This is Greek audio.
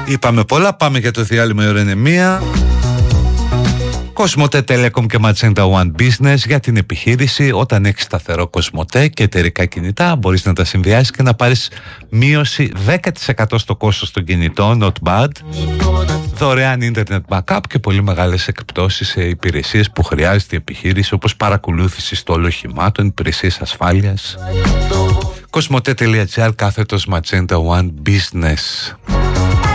Είπαμε πολλά, πάμε για το διάλειμμα, η ώρα είναι 1. Κοσμοτέ Telecom και Magenta One Business για την επιχείρηση. Όταν έχεις σταθερό Κοσμοτέ και εταιρικά κινητά, μπορείς να τα συνδυάσεις και να πάρεις μείωση 10% στο κόστος των κινητών, not bad. Δωρεάν internet backup και πολύ μεγάλες εκπτώσεις σε υπηρεσίες που χρειάζεται η επιχείρηση, όπως παρακολούθηση στόλου οχημάτων, υπηρεσίες ασφάλειας. Κοσμοτέ.gr / Magenta One Business.